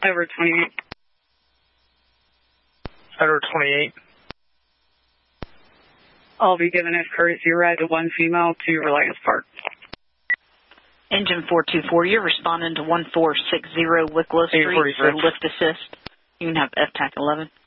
Over 28. Over 28. I'll be giving a courtesy ride to one female to Reliance Park. Engine 424, you're responding to 1460 Wicklow Street for lift assist. You can have FTAC 11.